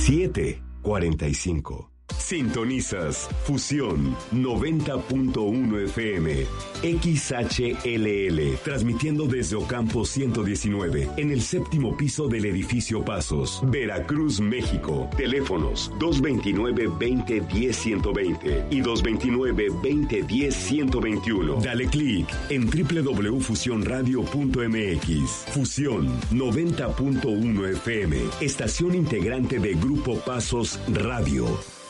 7:45. Sintonizas Fusión 90.1 FM, XHLL, transmitiendo desde Ocampo 119, en el séptimo piso del edificio Pasos, Veracruz, México. Teléfonos 229-2010-120 y 229-2010-121. Dale clic en www.fusionradio.mx. Fusión 90.1 FM, estación integrante de Grupo Pasos Radio.